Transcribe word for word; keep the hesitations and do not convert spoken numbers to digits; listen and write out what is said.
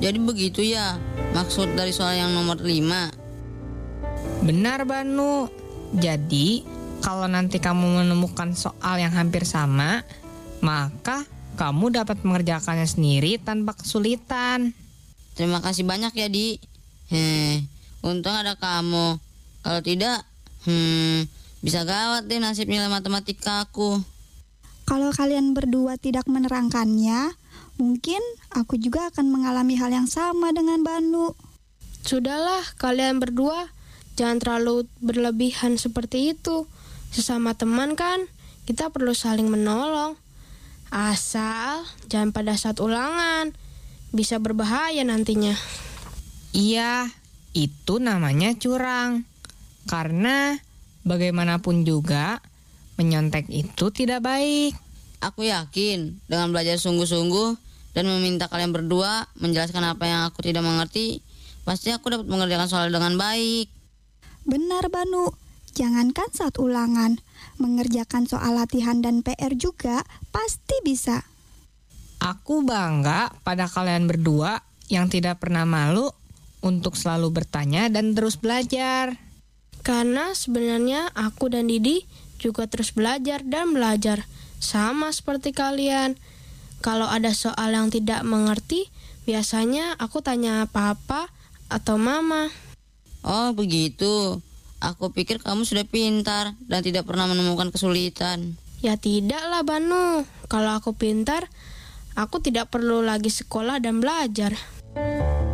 Jadi begitu ya maksud dari soal yang nomor lima? Benar, Banu. Jadi, kalau nanti kamu menemukan soal yang hampir sama, maka kamu dapat mengerjakannya sendiri tanpa kesulitan. Terima kasih banyak ya, Di. Heh, untung ada kamu. Kalau tidak, hmm, bisa gawat deh nasib nilai matematika aku. Kalau kalian berdua tidak menerangkannya, mungkin aku juga akan mengalami hal yang sama dengan Banu. Sudahlah, kalian berdua jangan terlalu berlebihan seperti itu. Sesama teman kan, kita perlu saling menolong. Asal jangan pada saat ulangan, bisa berbahaya nantinya. Iya, itu namanya curang. Karena bagaimanapun juga, menyontek itu tidak baik. Aku yakin dengan belajar sungguh-sungguh dan meminta kalian berdua menjelaskan apa yang aku tidak mengerti, pasti aku dapat mengerjakan soal dengan baik. Benar, Banu. Jangankan saat ulangan, mengerjakan soal latihan dan P R juga pasti bisa. Aku bangga pada kalian berdua yang tidak pernah malu untuk selalu bertanya dan terus belajar. Karena sebenarnya aku dan Didi juga terus belajar dan belajar. Sama seperti kalian. Kalau ada soal yang tidak mengerti, biasanya aku tanya papa atau mama. Oh begitu. Aku pikir kamu sudah pintar dan tidak pernah menemukan kesulitan. Ya tidaklah, Banu. Kalau aku pintar, aku tidak perlu lagi sekolah dan belajar.